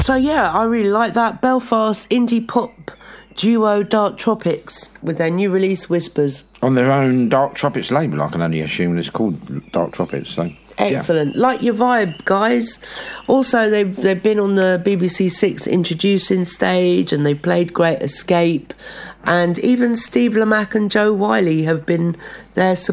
So yeah, I really like that. Belfast indie pop duo Dark Tropics with their new release Whispers. On their own Dark Tropics label, I can only assume it's called Dark Tropics. So excellent. Yeah. Like your vibe, guys. Also, they've been on the BBC Six introducing stage, and they've played Great Escape, and even Steve Lamacq and Joe Wiley have been there